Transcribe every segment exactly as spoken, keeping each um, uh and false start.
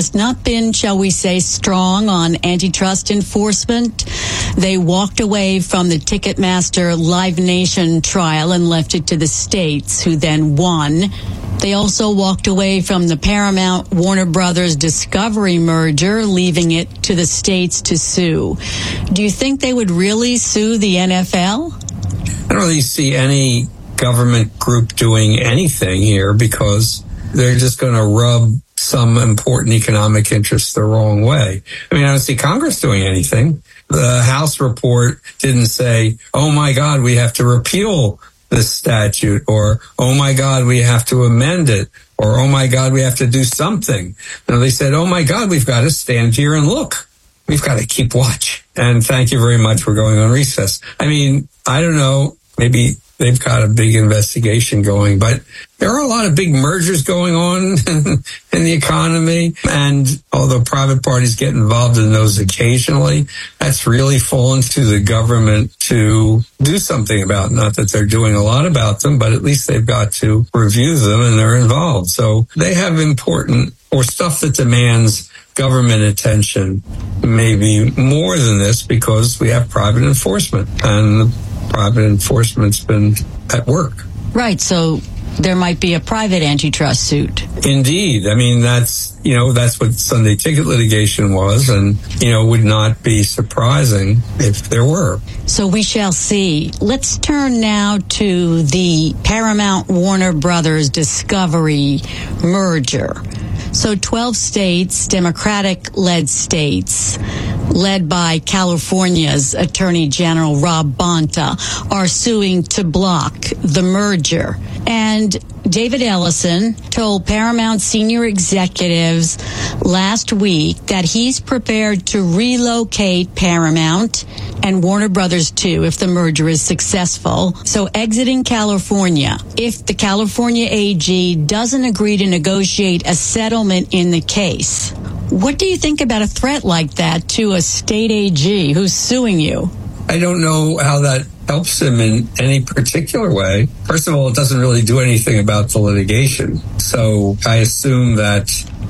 has not been, shall we say, strong on antitrust enforcement. They walked away from the Ticketmaster Live Nation trial and left it to the states, who then won. They also walked away from the Paramount Warner Brothers Discovery merger, leaving it to the states to sue. Do you think they would really sue the N F L? I don't really see any government group doing anything here because they're just going to rub some important economic interests the wrong way. I mean, I don't see Congress doing anything. The House report didn't say, oh my God, we have to repeal this statute, or, oh my God, we have to amend it, or, oh my God, we have to do something. No, they said, oh my God, we've got to stand here and look. We've got to keep watch. And thank you very much. We're going on recess. I mean, I don't know. Maybe they've got a big investigation going, but there are a lot of big mergers going on in the economy. And although private parties get involved in those occasionally, that's really fallen to the government to do something about. Not that they're doing a lot about them, but at least they've got to review them and they're involved. So they have important or stuff that demands government attention, maybe more than this, because we have private enforcement and private enforcement's been at work. Right. So there might be a private antitrust suit. Indeed. I mean, that's, you know, that's what Sunday ticket litigation was, and, you know, would not be surprising if there were. So we shall see. Let's turn now to the Paramount Warner Brothers Discovery merger. So twelve states, Democratic-led states, led by California's Attorney General Rob Bonta, are suing to block the merger. And David Ellison told Paramount senior executives last week that he's prepared to relocate Paramount and Warner Brothers too if the merger is successful. So exiting California, if the California A G doesn't agree to negotiate a settlement in the case. What do you think about a threat like that to a state A G who's suing you? I don't know how that helps him in any particular way. First of all, it doesn't really do anything about the litigation. So I assume that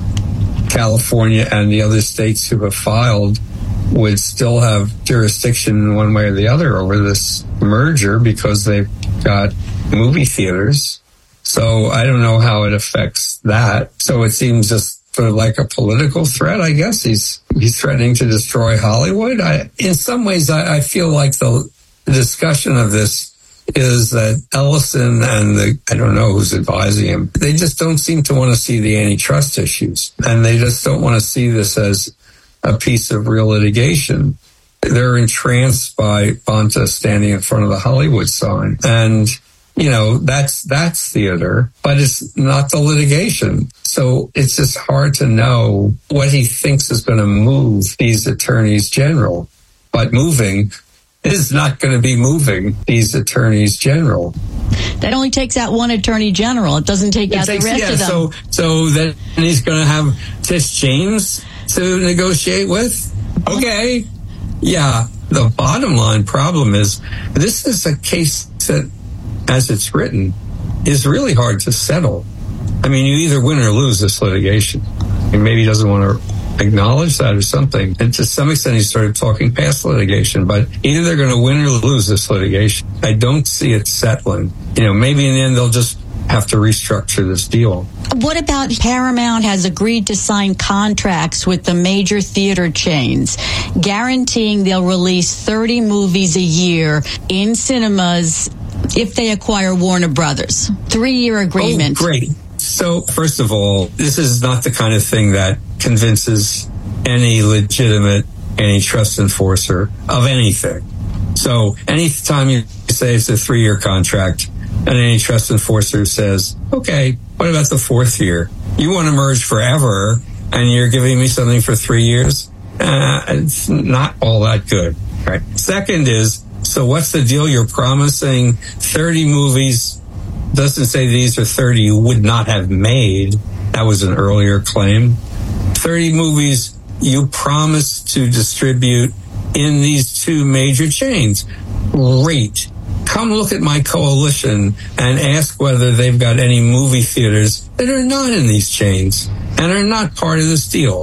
California and the other states who have filed would still have jurisdiction one way or the other over this merger because they've got movie theaters. So I don't know how it affects that. So it seems just sort of like a political threat, I guess. He's he's threatening to destroy Hollywood. I, in some ways, I, I feel like the, the discussion of this is that Ellison and the, I don't know who's advising him, they just don't seem to want to see the antitrust issues. And they just don't want to see this as a piece of real litigation. They're entranced by Bonta standing in front of the Hollywood sign. And, you know, that's, that's theater, but it's not the litigation. So it's just hard to know what he thinks is going to move these attorneys general. But moving is not going to be moving these attorneys general. That only takes out one attorney general. It doesn't take it out takes, the rest yeah, of them. So, so then he's going to have Tish James to negotiate with? Okay. Yeah. The bottom line problem is this is a case that, as it's written, is really hard to settle. I mean, you either win or lose this litigation. And maybe he doesn't want to acknowledge that or something. And to some extent, he started talking past litigation. But either they're going to win or lose this litigation. I don't see it settling. You know, maybe in the end, they'll just have to restructure this deal. What about Paramount has agreed to sign contracts with the major theater chains, guaranteeing they'll release thirty movies a year in cinemas if they acquire Warner Brothers? Three-year agreement. Oh, great. So, first of all, this is not the kind of thing that convinces any legitimate antitrust enforcer of anything. So, anytime you say it's a three-year contract, an antitrust enforcer says, okay, what about the fourth year? You want to merge forever, and you're giving me something for three years? Uh, it's not all that good, right? Second is, so what's the deal? You're promising thirty movies. Doesn't say these are thirty you would not have made. That was an earlier claim. thirty movies you promised to distribute in these two major chains. Great. Come look at my coalition and ask whether they've got any movie theaters that are not in these chains and are not part of this deal.